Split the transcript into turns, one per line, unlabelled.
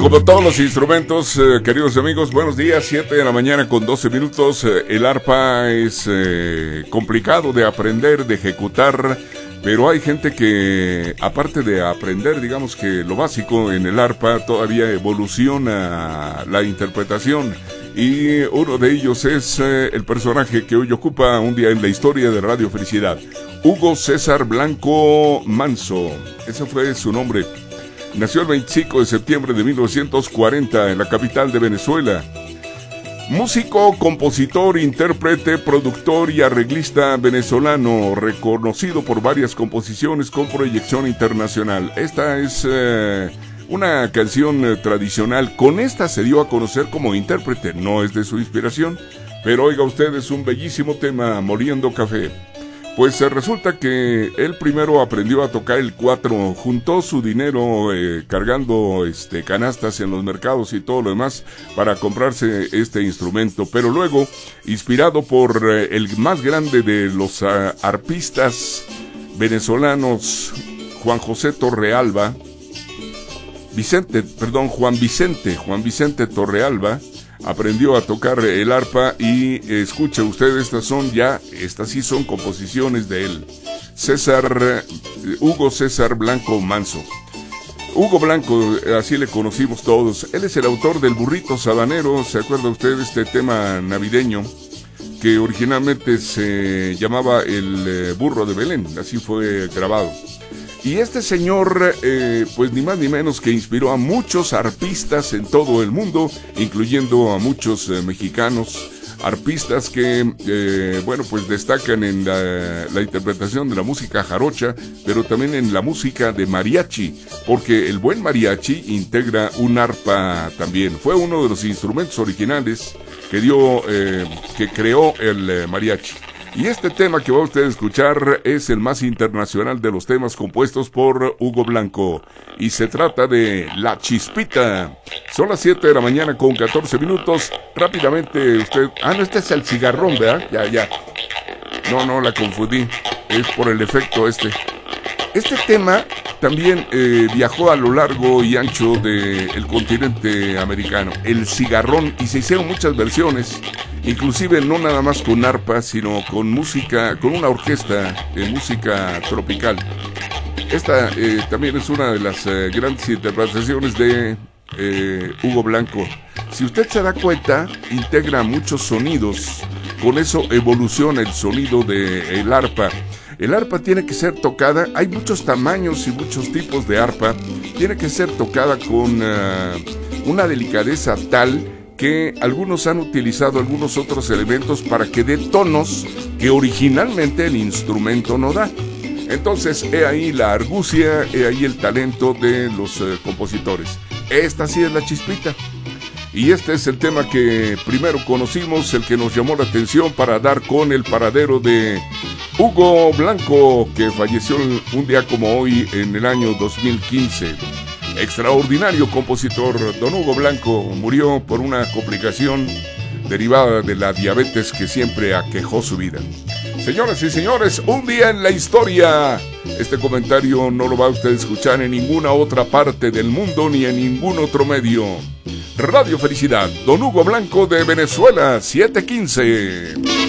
Como todos los instrumentos, queridos amigos, buenos días, 7 de la mañana con 12 minutos. El arpa es complicado de aprender, de ejecutar, pero hay gente que, aparte de aprender, digamos que lo básico en el arpa, todavía evoluciona la interpretación. Y uno de ellos es el personaje que hoy ocupa un día en la historia de Radio Felicidad, Hugo César Blanco Manso. Ese fue su nombre. Nació el 25 de septiembre de 1940 en la capital de Venezuela. Músico, compositor, intérprete, productor y arreglista venezolano, reconocido por varias composiciones con proyección internacional. Esta es una canción tradicional. Con esta se dio a conocer como intérprete. No es de su inspiración, pero oiga usted, es un bellísimo tema, Moliendo Café. Pues resulta que él primero aprendió a tocar el cuatro, juntó su dinero cargando canastas en los mercados y todo lo demás para comprarse este instrumento, pero luego, inspirado por el más grande de los arpistas venezolanos, Juan Vicente Torrealba, aprendió a tocar el arpa y escuche usted, estas sí son composiciones de él. Hugo César Blanco Manso. Hugo Blanco, así le conocimos todos. Él es el autor del Burrito Sabanero. ¿Se acuerda usted de este tema navideño? Que originalmente se llamaba el Burro de Belén, así fue grabado. Y este señor, pues ni más ni menos que inspiró a muchos arpistas en todo el mundo, incluyendo a muchos mexicanos, arpistas que, pues destacan en la interpretación de la música jarocha, pero también en la música de mariachi, porque el buen mariachi integra un arpa también. Fue uno de los instrumentos originales que creó el mariachi. Y este tema que va usted a escuchar es el más internacional de los temas compuestos por Hugo Blanco. Y se trata de La Chispita. Son las 7 de la mañana con 14 minutos. Rápidamente usted... no, este es el cigarrón, ¿verdad? Ya. No, la confundí. Es por el efecto este. Este tema también viajó a lo largo y ancho del continente americano. El cigarrón. Y se hicieron muchas versiones. Inclusive no nada más con arpa, sino con música, con una orquesta de música tropical. Esta también es una de las grandes interpretaciones de Hugo Blanco. Si usted se da cuenta, integra muchos sonidos. Con eso evoluciona el sonido del arpa. El arpa tiene que ser tocada, hay muchos tamaños y muchos tipos de arpa. Tiene que ser tocada con una delicadeza tal que algunos han utilizado algunos otros elementos para que dé tonos que originalmente el instrumento no da. Entonces, he ahí la argucia, he ahí el talento de los compositores. Esta sí es la chispita. Y este es el tema que primero conocimos, el que nos llamó la atención para dar con el paradero de Hugo Blanco, que falleció un día como hoy en el año 2015. Extraordinario compositor, don Hugo Blanco murió por una complicación derivada de la diabetes que siempre aquejó su vida. Señoras y señores, un día en la historia. Este comentario no lo va a usted a escuchar en ninguna otra parte del mundo ni en ningún otro medio. Radio Felicidad, don Hugo Blanco de Venezuela, 715.